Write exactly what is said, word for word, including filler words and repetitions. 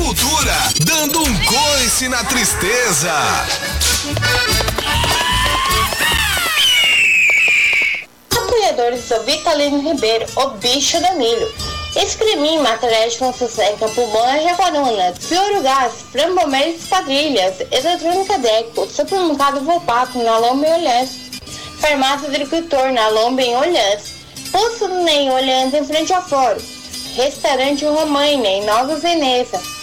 cultura, dando um coice na tristeza. Apoiadores do Vitalino Ribeiro, o bicho da milho. Escremin, materiais de construção em Campo Bom e Jaguaruna, Fluorogás, Frambomel e Esquadrilhas, Eletrônica Deco, Supermercado Volpato na Lomba em Olhãs, Farmácia Agricultor na Lomba em Olhãs, Posto do Ney Olhãs em frente ao Fórum, Restaurante Romaina em Nova Veneza,